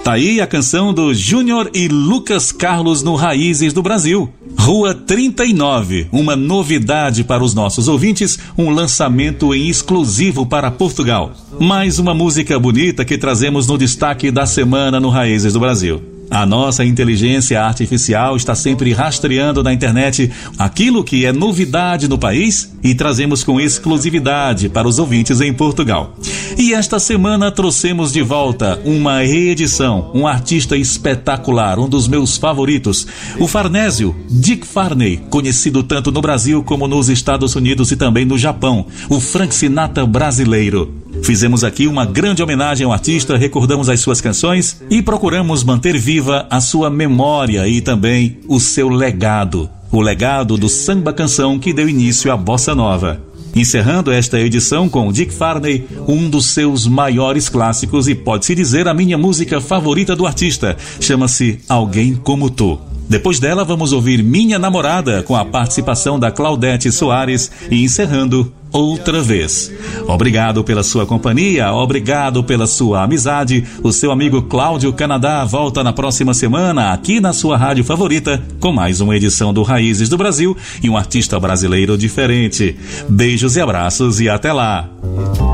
Tá aí a canção do Júnior e Lucas Carlos no Raízes do Brasil. Rua 39, uma novidade para os nossos ouvintes, um lançamento em exclusivo para Portugal. Mais uma música bonita que trazemos no destaque da semana no Raízes do Brasil. A nossa inteligência artificial está sempre rastreando na internet aquilo que é novidade no país e trazemos com exclusividade para os ouvintes em Portugal. E esta semana trouxemos de volta uma reedição, um artista espetacular, um dos meus favoritos, o farnésio Dick Farney, conhecido tanto no Brasil como nos Estados Unidos e também no Japão, o Frank Sinatra brasileiro. Fizemos aqui uma grande homenagem ao artista, recordamos as suas canções e procuramos manter viva a sua memória e também o seu legado, o legado do samba-canção que deu início à bossa nova. Encerrando esta edição com Dick Farney, um dos seus maiores clássicos e pode-se dizer a minha música favorita do artista, chama-se Alguém Como Tu. Depois dela vamos ouvir Minha Namorada com a participação da Claudete Soares e encerrando Outra Vez. Obrigado pela sua companhia, obrigado pela sua amizade. O seu amigo Cláudio Canadá volta na próxima semana aqui na sua rádio favorita com mais uma edição do Raízes do Brasil e um artista brasileiro diferente. Beijos e abraços e até lá.